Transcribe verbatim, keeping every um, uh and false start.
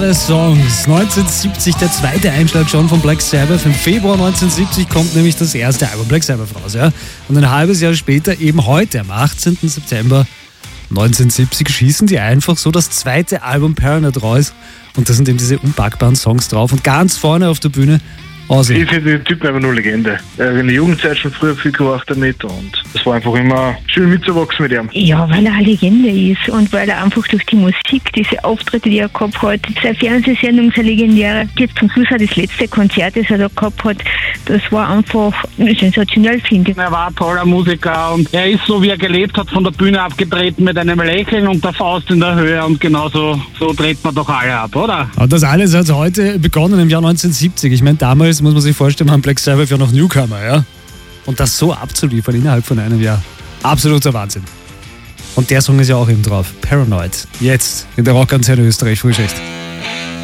Songs. neunzehnhundertsiebzig der zweite Einschlag schon von Black Sabbath. Im Februar neunzehnhundertsiebzig kommt nämlich das erste Album Black Sabbath raus. Ja? Und ein halbes Jahr später, eben heute, am achtzehnten September neunzehnhundertsiebzig, schießen die einfach so das zweite Album Paranoid raus. Und da sind eben diese unpackbaren Songs drauf. Und ganz vorne auf der Bühne Ozzy. Ich finde den Typen einfach nur Legende. Er hat in der Jugendzeit schon früher viel gemacht damit und es war einfach immer schön mitzuwachsen mit ihm. Ja, weil er eine Legende ist und weil er einfach durch die Musik, diese Auftritte, die er gehabt hat, seine Fernsehsendung, seine legendäre, jetzt zum Schluss auch das letzte Konzert, das er da gehabt hat, das war einfach sensationell, finde ich. Er war ein toller Musiker und er ist so, wie er gelebt hat, von der Bühne abgetreten mit einem Lächeln und der Faust in der Höhe und genauso so dreht man doch alle ab, oder? Und das alles hat heute begonnen im Jahr neunzehnhundertsiebzig. Ich meine, damals muss man sich vorstellen, haben Black Sabbath ja noch Newcomer, ja? Und das so abzuliefern innerhalb von einem Jahr. Absoluter Wahnsinn. Und der Song ist ja auch eben drauf. Paranoid. Jetzt in der Rockantenne Österreich Frühschicht.